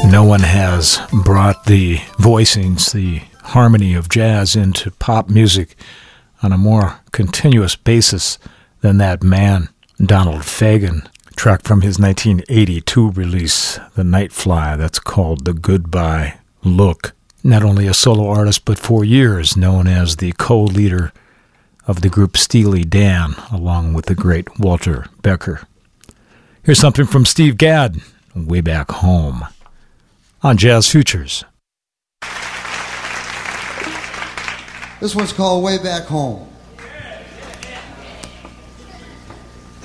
No one has brought the voicings, the harmony of jazz into pop music on a more continuous basis than that man, Donald Fagen. Track from his 1982 release, The Nightfly, that's called The Goodbye Look. Not only a solo artist, but for years known as the co-leader of the group Steely Dan, along with the great Walter Becker. Here's something from Steve Gadd, Way Back Home, on Jazz Futures. This one's called Way Back Home.